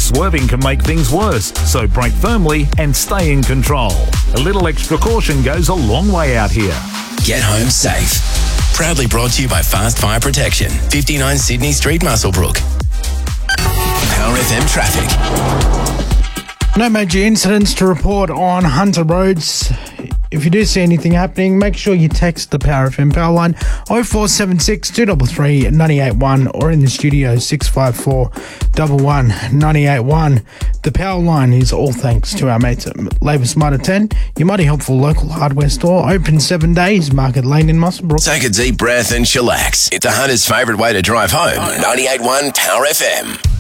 Swerving can make things worse, so brake firmly and stay in control. A little extra caution goes a long way out here. Get home safe. Proudly brought to you by Fast Fire Protection, 59 Sydney Street, Muswellbrook. Power FM traffic. No major incidents to report on Hunter Roads. If you do see anything happening, make sure you text the Power FM power line 0476 233 981 or in the studio 654 11 981. The power line is all thanks to our mates at Labour Smarter 10, your mighty helpful local hardware store, open 7 days, Market Lane in Muswellbrook. Take a deep breath and chillax. It's a Hunter's favourite way to drive home. 98.1 Power FM.